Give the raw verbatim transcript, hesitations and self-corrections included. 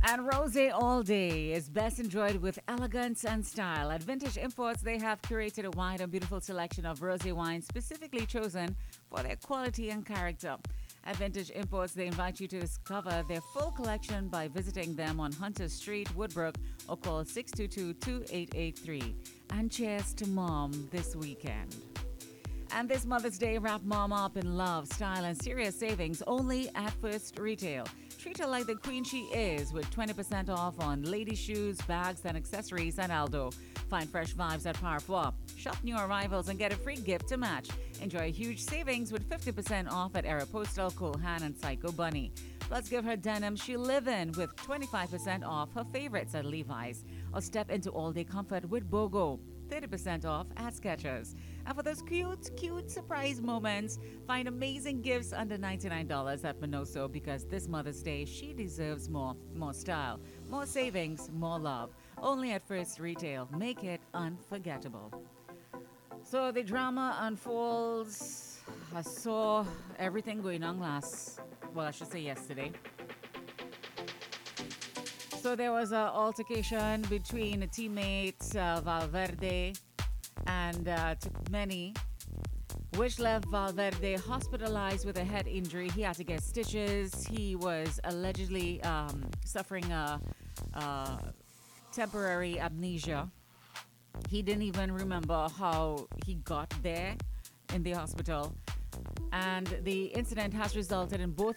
And rosé all day is best enjoyed with elegance and style. At Vintage Imports, they have curated a wide and beautiful selection of rosé wines specifically chosen for their quality and character. At Vintage Imports, they invite you to discover their full collection by visiting them on Hunter Street, Woodbrook, or call six two two, two eight eight three. And cheers to mom this weekend. And this Mother's Day, wrap mom up in love, style, and serious savings only at First Retail. Treat her like the queen she is with twenty percent off on lady shoes, bags, and accessories at Aldo. Find fresh vibes at Parfois. Shop new arrivals and get a free gift to match. Enjoy huge savings with fifty percent off at Aeropostale, Coolhan, and Psycho Bunny. Plus, give her denim she live in with twenty-five percent off her favorites at Levi's. Or step into all-day comfort with BOGO. thirty percent off at Skechers. And for those cute, cute surprise moments, find amazing gifts under ninety-nine dollars at Minoso because this Mother's Day, she deserves more. More style, more savings, more love. Only at First Retail. Make it unforgettable. So the drama unfolds. I saw everything going on last, well, I should say yesterday. So there was an altercation between teammates uh, Valverde and uh, took many, which left Valverde hospitalized with a head injury. He had to get stitches. He was allegedly um, suffering a, a temporary amnesia. He didn't even remember how he got there in the hospital. And the incident has resulted in both